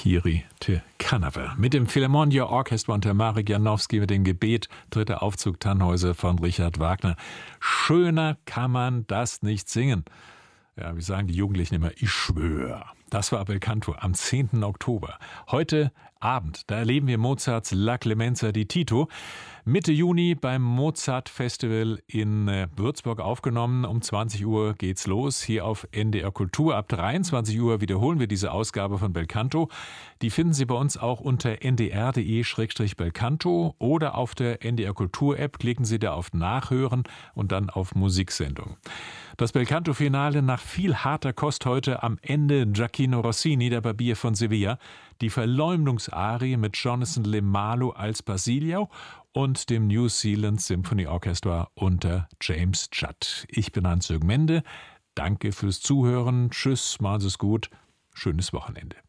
Kiri te Kanave. Mit dem Philharmonia Orchestra unter Marek Janowski mit dem Gebet, dritter Aufzug Tannhäuser von Richard Wagner. Schöner kann man das nicht singen. Ja, wie sagen die Jugendlichen immer, ich schwöre. Das war Belcanto am 10. Oktober. Heute Abend, da erleben wir Mozarts La Clemenza di Tito. Mitte Juni beim Mozart-Festival in Würzburg aufgenommen. Um 20 Uhr geht's los, hier auf NDR Kultur. Ab 23 Uhr wiederholen wir diese Ausgabe von Belcanto. Die finden Sie bei uns auch unter ndr.de/Belcanto oder auf der NDR Kultur-App. Klicken Sie da auf Nachhören und dann auf Musiksendung. Das Belcanto-Finale nach viel harter Kost heute am Ende Gioacchino Rossini, der Barbier von Sevilla, die Verleumdungsarie mit Jonathan Lemalu als Basilio und dem New Zealand Symphony Orchestra unter James Judd. Ich bin Hans-Jürgen Mende. Danke fürs Zuhören. Tschüss, machen Sie es gut. Schönes Wochenende.